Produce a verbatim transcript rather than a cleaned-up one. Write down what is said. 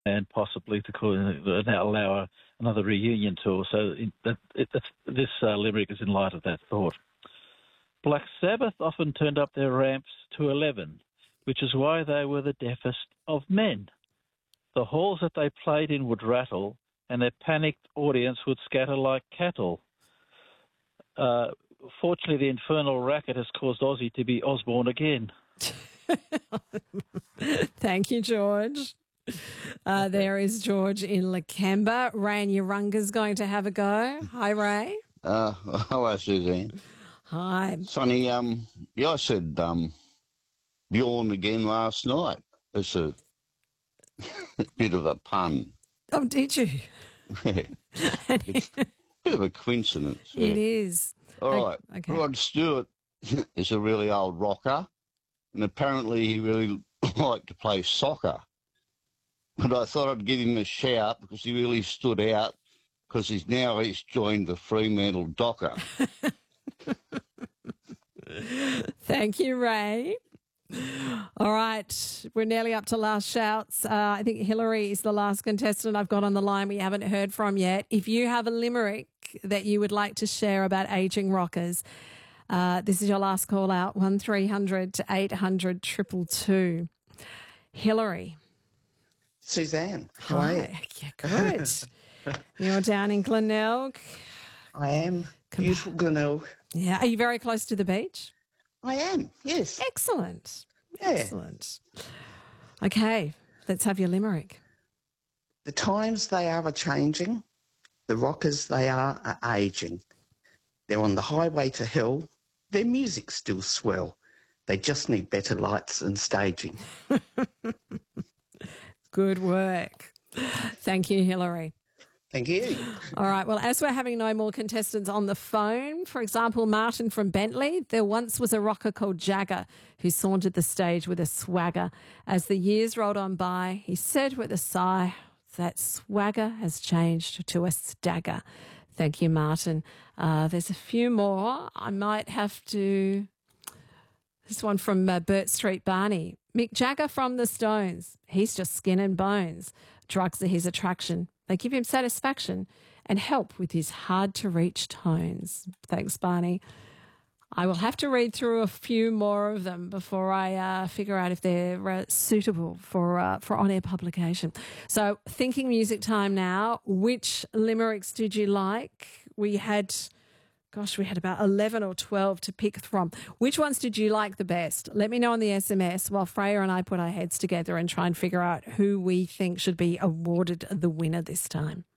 and possibly to call, uh, now allow a, another reunion tour. So it, that, it, this uh, limerick is in light of that thought. Black Sabbath often turned up their ramps to eleven, which is why they were the deafest of men. The halls that they played in would rattle, and their panicked audience would scatter like cattle. Uh, fortunately, the infernal racket has caused Ozzy to be Osborne again. Thank you, George. Uh, there is George in Lakemba. Ray and Urunga's going to have a go. Hi, Ray. Uh, hello, Suzanne. Hi. Sonny, um, yeah, I said um, Bjorn again last night. It's a bit of a pun. Oh, did you? Yeah. It's a bit of a coincidence. Yeah. It is. All right. Okay. Rod Stewart is a really old rocker, and apparently he really liked to play soccer. But I thought I'd give him a shout because he really stood out because he's now he's joined the Fremantle Docker. Thank you, Ray. All right, we're nearly up to last shouts. Uh, I think Hillary is the last contestant I've got on the line we haven't heard from yet. If you have a limerick that you would like to share about ageing rockers, uh, this is your last call out, one three hundred to eight hundred two two two. Hillary. Suzanne, how are you? Yeah, good. You're down in Glenelg. I am. Beautiful Glenelg. Yeah. Are you very close to the beach? I am, yes. Excellent. Yeah. Excellent. Okay, let's have your limerick. The times they are a-changing, the rockers they are a-aging. They're on the highway to hell, their music's still swell. They just need better lights and staging. Good work. Thank you, Hillary. Thank you. All right. Well, as we're having no more contestants on the phone, for example, Martin from Bentley, there once was a rocker called Jagger who sauntered the stage with a swagger. As the years rolled on by, he said with a sigh, that swagger has changed to a stagger. Thank you, Martin. Uh, there's a few more. I might have to... This one from uh, Burt Street Barney. Mick Jagger from the Stones. He's just skin and bones. Drugs are his attraction. They give him satisfaction and help with his hard-to-reach tones. Thanks, Barney. I will have to read through a few more of them before I uh, figure out if they're uh, suitable for uh, for on-air publication. So, thinking music time now. Which limericks did you like? We had, gosh, we had about eleven or twelve to pick from. Which ones did you like the best? Let me know on the S M S while Freya and I put our heads together and try and figure out who we think should be awarded the winner this time.